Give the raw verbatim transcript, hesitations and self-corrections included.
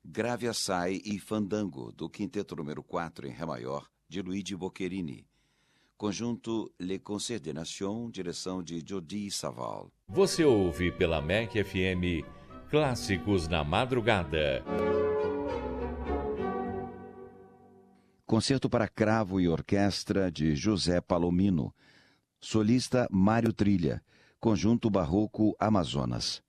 Grave Assai e Fandango, do quinteto número quatro em Ré maior, de Luigi Boccherini. Conjunto Le Concert des Nations, direção de Jordi Savall. Você ouve pela M E C F M Clássicos na Madrugada. Concerto para cravo e orquestra de José Palomino. Solista Mário Trilha. Conjunto Barroco Amazonas.